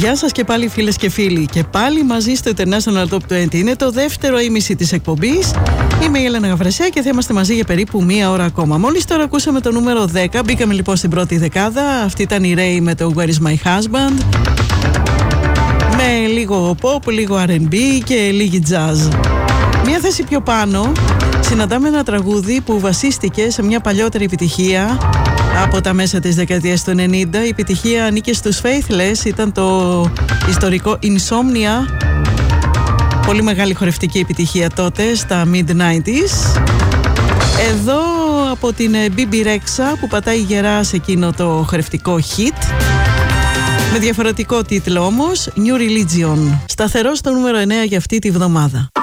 Γεια σας και πάλι φίλες και φίλοι. Και πάλι μαζί στο International Top 20. Είναι το δεύτερο ήμιση της εκπομπής. Είμαι η Έλενα Γαβρεσιά και θα είμαστε μαζί για περίπου μία ώρα ακόμα. Μόλις τώρα ακούσαμε το νούμερο 10. Μπήκαμε λοιπόν στην πρώτη δεκάδα. Αυτή ήταν η Ray με το Where is my husband. Με λίγο pop, λίγο R&B και λίγη jazz. Μία θέση πιο πάνω συναντάμε ένα τραγούδι που βασίστηκε σε μια παλιότερη επιτυχία από τα μέσα της δεκαετίας του 90. Η επιτυχία ανήκε στους Faithless, ήταν το ιστορικό Insomnia. Πολύ μεγάλη χορευτική επιτυχία τότε στα mid-90s. Εδώ από την BB Rexha που πατάει γερά σε εκείνο το χορευτικό hit, με διαφορετικό τίτλο όμως, New Religion. Σταθερό στο νούμερο 9 για αυτή τη βδομάδα.